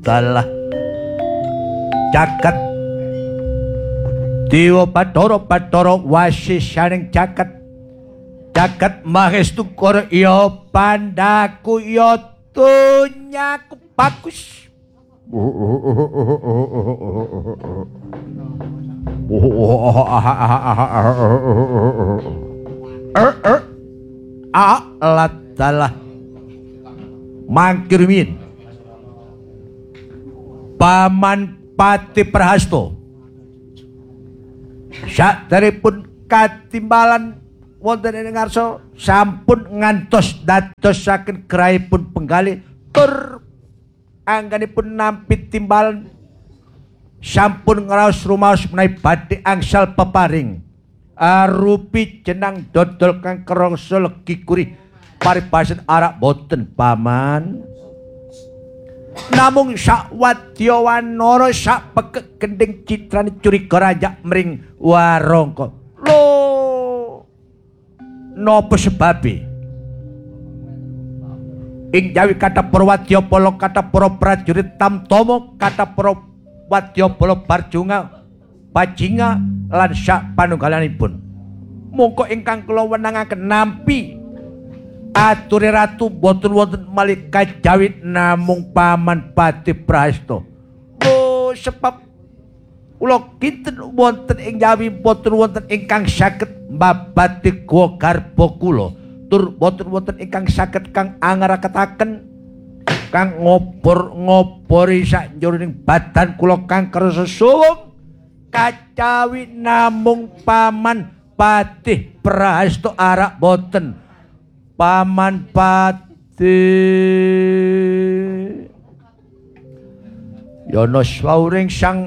dalah jagat Dewa Bathara wasisyaning jagat mahestu kara ya pandaku ya donyaku bagus alat dalah mangkir min Paman Pati Prahasto saderipun katimbalan wonten ing ngarsa sampun ngantos dadosaken grahipun penggalih tur anggenipun nampi timbalan sampun ngraos rumaos menawi badhe angsal peparing arupi jenang dodol kang krangsa legi gurih paribasan arak boten paman namung sak wadya wanara sak pekek gending citrane curiga rajak mring warangka lho napa sebabe ing jawi kathah para wadyabala kathah para prajurit tamtama kathah para wadyabala barjunga bajinga lan sak panunggalanipun mongko ingkang kula wenangaken nampi ature ratu boten wonten malih kajawi namung Paman Pati Prahasto. Oh sebab kula kinten wonten ing jawi boten wonten ingkang saged mbabati guwa garba kula. Tur boten wonten ingkang saged kang angaraketaken kang ngobor-ngobori sak njroning badan kula kang kersa suwung kajawi namung Paman Pati Prahasto arak boten. Paman Pati Yono swauring sang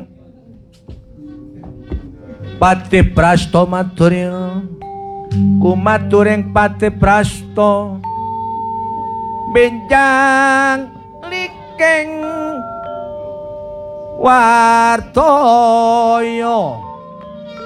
Pati Prahasto maturil kumaturing Pati Prahasto benjang liking wartoyo